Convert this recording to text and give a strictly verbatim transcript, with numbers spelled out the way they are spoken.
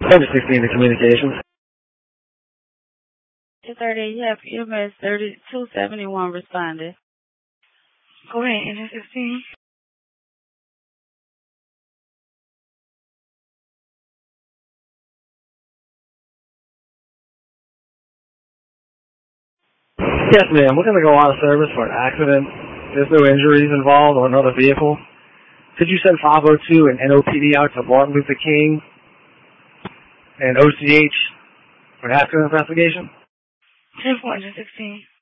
Engine sixteen to communications. two thirty, you have E M S thirty-two seventy-one responding. Go ahead, Engine sixteen. Yes, ma'am. We're going to go out of service for an accident. There's no injuries involved or another vehicle. Could you send five oh two and N O P D out to Martin Luther King and O C H for an accident investigation? ten four, Engine sixteen.